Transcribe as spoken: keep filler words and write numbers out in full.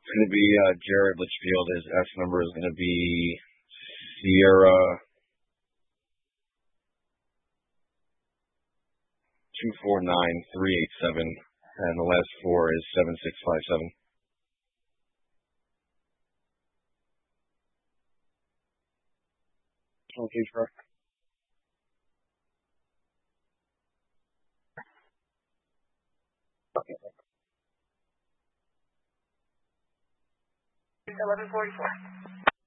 It's going to be uh, Jared Litchfield. His S number is going to be Sierra two four nine three eight seven, and the last four is seven six five seven. Okay, sure. eleven forty-four.